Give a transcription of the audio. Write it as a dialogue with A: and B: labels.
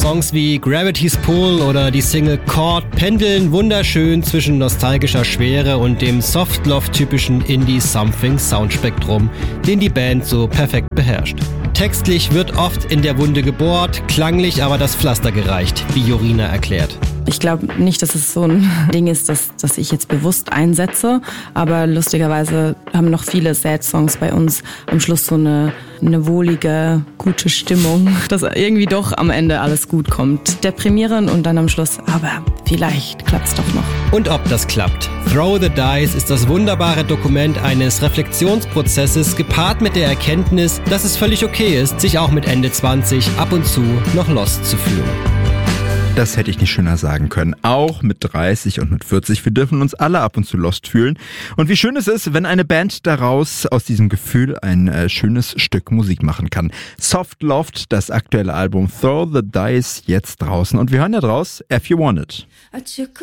A: Songs wie Gravity's Pull oder die Single Chord pendeln wunderschön zwischen nostalgischer Schwere und dem Soft-Love-typischen Indie-Something-Soundspektrum, den die Band so perfekt beherrscht. Textlich wird oft in der Wunde gebohrt, klanglich aber das Pflaster gereicht, wie Jorina erklärt.
B: Ich glaube nicht, dass es so ein Ding ist, dass ich jetzt bewusst einsetze, aber lustigerweise haben noch viele Sad-Songs bei uns am Schluss so eine wohlige, gute Stimmung, dass irgendwie doch am Ende alles gut kommt. Deprimierend und dann am Schluss, aber vielleicht klappt's doch noch.
A: Und ob das klappt. Throw the Dice ist das wunderbare Dokument eines Reflexionsprozesses, gepaart mit der Erkenntnis, dass es völlig okay ist, sich auch mit Ende 20 ab und zu noch lost zu fühlen.
C: Das hätte ich nicht schöner sagen können. Auch mit 30 und mit 40. Wir dürfen uns alle ab und zu lost fühlen. Und wie schön es ist, wenn eine Band daraus aus diesem Gefühl ein schönes Stück Musik machen kann. Soft Loft, das aktuelle Album Throw the Dice, jetzt draußen. Und wir hören da draus If You Want It.